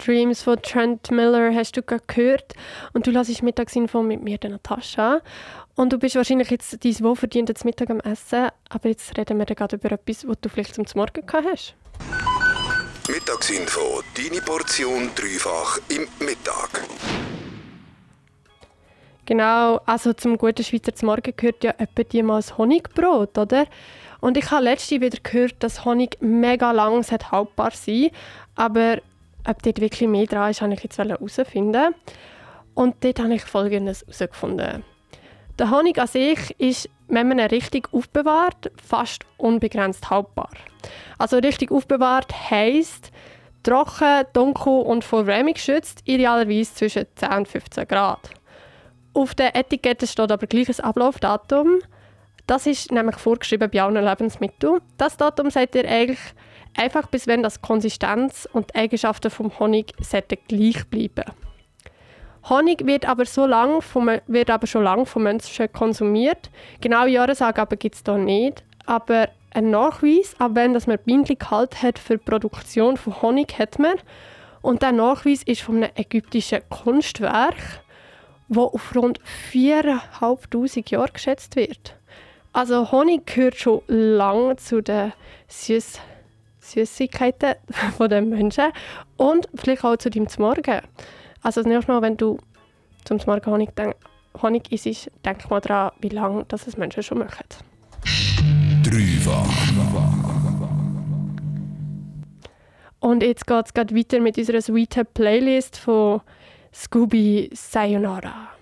Dreams von Trent Miller hast du gerade gehört. Und du hörst Mittagsinfo mit mir, der Natascha. Und du bist wahrscheinlich jetzt dein wohlverdientes Mittag am Essen. Aber jetzt reden wir gerade über etwas, was du vielleicht zum Morgen gehabt hast. Mittagsinfo, deine Portion dreifach im Mittag. Genau, also zum guten Schweizer zum Morgen gehört ja etwa die mal das Honigbrot, oder? Und ich habe letztens wieder gehört, dass Honig mega lang haltbar sein sollte. Aber ob dort wirklich mehr dran ist, wollte ich jetzt herausfinden. Und dort habe ich Folgendes herausgefunden. Der Honig an sich ist, wenn man ihn richtig aufbewahrt, fast unbegrenzt haltbar. Also richtig aufbewahrt heisst, trocken, dunkel und vor Wärme geschützt, idealerweise zwischen 10 und 15 Grad. Auf der Etikette steht aber gleich ein Ablaufdatum. Das ist nämlich vorgeschrieben bei allen Lebensmitteln. Das Datum sagt ihr eigentlich einfach, bis wenn das Konsistenz und die Eigenschaften vom Honig gleich bleiben. Honig wird aber schon lange von Menschen konsumiert. Genaue Jahresangaben gibt es hier nicht. Aber ein Nachweis, ab wann man Bienen gehalten hat für die Produktion von Honig, hat man. Und dieser Nachweis ist von einem ägyptischen Kunstwerk, das auf rund 4'500 Jahre geschätzt wird. Also Honig gehört schon lange zu den Süßigkeiten der Menschen und vielleicht auch zu deinem Morgen. Also das nächste Mal, wenn du zum Morgen Honig isst, denk mal daran, wie lange das Menschen schon machen. Dreifach. Und jetzt geht es weiter mit unserer sweeten Playlist von Scooby Sayonara.